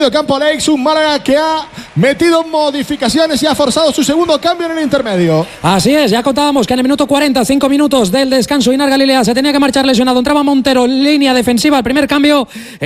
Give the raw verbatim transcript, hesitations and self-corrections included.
Campo Alex, un Málaga que ha metido modificaciones y ha forzado su segundo cambio en el intermedio. Así es, ya contábamos que en el minuto cuarenta, cinco minutos del descanso, Inar Galilea se tenía que marchar lesionado. Entraba Montero, línea defensiva, el primer cambio.